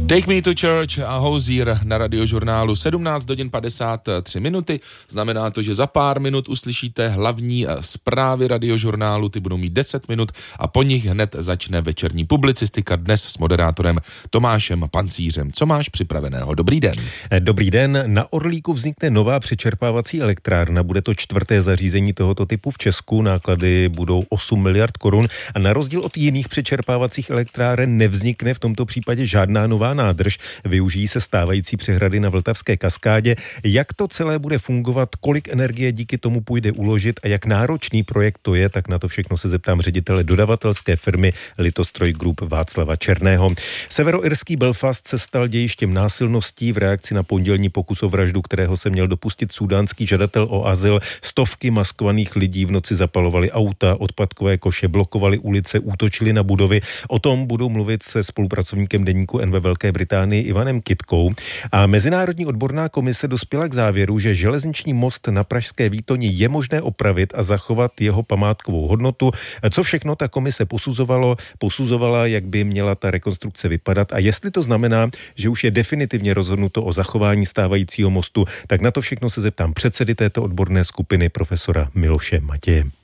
Take Me to Church a Hozier na Radiožurnálu 17 hodin 53 minuty. Znamená to, že za pár minut uslyšíte hlavní zprávy Radiožurnálu, ty budou mít 10 minut a po nich hned začne večerní publicistika dnes s moderátorem Tomášem Pancířem. Co máš připraveného? Dobrý den. Dobrý den. Na Orlíku vznikne nová přečerpávací elektrárna. Bude to 4. zařízení tohoto typu v Česku. Náklady budou 8 miliard korun a na rozdíl od jiných přečerpávacích elektráren nevznikne v tomto případě žádná nová nádrž. Využijí se stávající přehrady na Vltavské kaskádě. Jak to celé bude fungovat, kolik energie díky tomu půjde uložit a jak náročný projekt to je, tak na to všechno se zeptám ředitele dodavatelské firmy Litostroj Group Václava Černého. Severoirský Belfast se stal dějištěm násilností v reakci na pondělní pokus o vraždu, kterého se měl dopustit súdánský žadatel o azyl. Stovky maskovaných lidí v noci zapalovali auta, odpadkové koše, blokovali ulice, útočili na budovy. O tom budou mluvit se spolupracovníkem deníku N ve Velké Británii Ivanem Kytkou. A Mezinárodní odborná komise dospěla k závěru, že železniční most na pražské Výtoni je možné opravit a zachovat jeho památkovou hodnotu. Co všechno ta komise posuzovala, jak by měla ta rekonstrukce vypadat a jestli to znamená, že už je definitivně rozhodnuto o zachování stávajícího mostu, tak na to všechno se zeptám předsedy této odborné skupiny profesora Miloše Matěje.